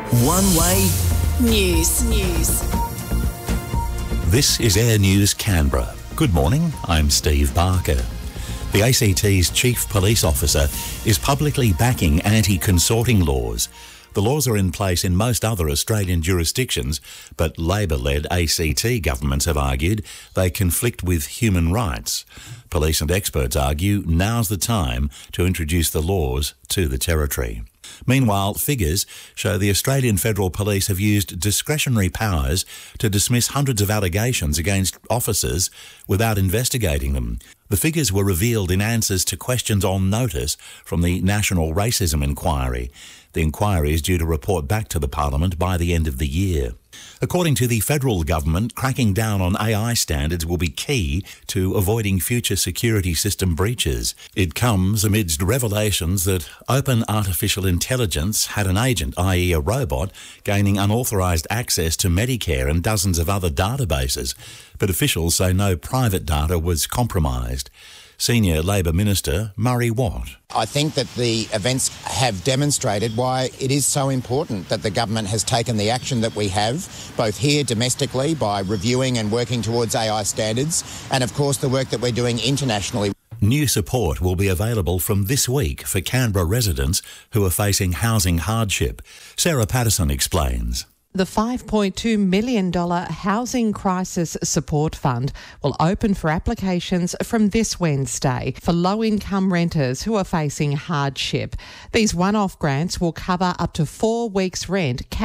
One Way News. This is Air News Canberra. Good morning, I'm Steve Barker. The ACT's chief police officer is publicly backing anti-consorting laws. The laws are in place in most other Australian jurisdictions, but Labor-led ACT governments have argued they conflict with human rights. Police and experts argue now's the time to introduce the laws to the territory. Meanwhile, figures show the Australian Federal Police have used discretionary powers to dismiss hundreds of allegations against officers without investigating them. The figures were revealed in answers to questions on notice from the National Racism Inquiry. The inquiry is due to report back to the Parliament by the end of the year. According to the federal government, cracking down on AI standards will be key to avoiding future security system breaches. It comes amidst revelations that open artificial intelligence had an agent, i.e. a robot, gaining unauthorised access to Medicare and dozens of other databases. But officials say no private data was compromised. Senior Labor Minister Murray Watt. I think that the events have demonstrated why it is so important that the government has taken the action that we have, both here domestically by reviewing and working towards AI standards, and of course the work that we're doing internationally. New support will be available from this week for Canberra residents who are facing housing hardship. Sarah Patterson explains. The $5.2 million Housing Crisis Support Fund will open for applications from this Wednesday for low-income renters who are facing hardship. These one-off grants will cover up to 4 weeks' rent